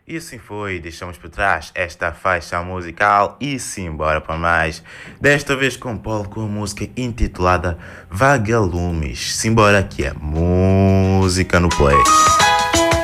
E assim foi, deixamos por trás esta faixa musical e simbora para mais. Desta vez com Paulo com a música intitulada Vagalumes. Simbora que é música no play.